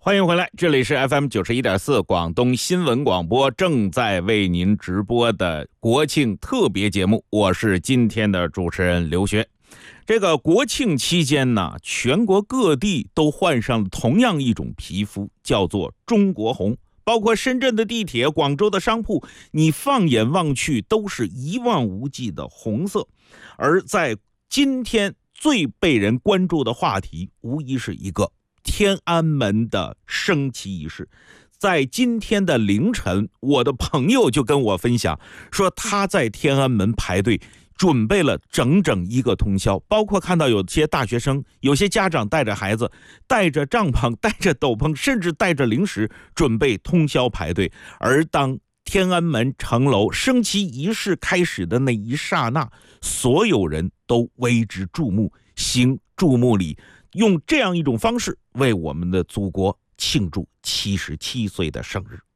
欢迎回来，这里是 FM91.4 广东新闻广播，正在为您直播的国庆特别节目，我是今天的主持人刘学。这个国庆期间呢，全国各地都换上了同样一种皮肤，叫做中国红。包括深圳的地铁、广州的商铺，你放眼望去都是一望无际的红色。而在今天最被人关注的话题，无疑是一个天安门的升旗仪式。在今天的凌晨，我的朋友就跟我分享说，他在天安门排队准备了整整一个通宵，包括看到有些大学生，有些家长带着孩子，带着帐篷，带着斗篷，甚至带着零食，准备通宵排队。而当天安门城楼升旗仪式开始的那一刹那，所有人都为之注目，行注目礼，用这样一种方式为我们的祖国庆祝77岁的生日。